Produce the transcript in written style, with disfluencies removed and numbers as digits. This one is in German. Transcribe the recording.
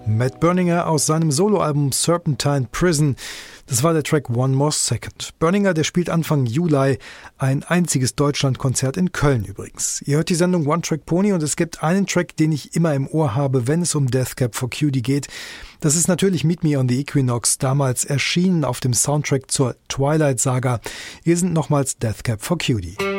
Matt Berninger aus seinem Soloalbum Serpentine Prison. Das war der Track One More Second. Berninger, der spielt Anfang Juli ein einziges Deutschlandkonzert in Köln übrigens. Ihr hört die Sendung One Track Pony und es gibt einen Track, den ich immer im Ohr habe, wenn es um Death Cab for Cutie geht. Das ist natürlich Meet Me on the Equinox, damals erschienen auf dem Soundtrack zur Twilight Saga. Hier sind nochmals Death Cab for Cutie.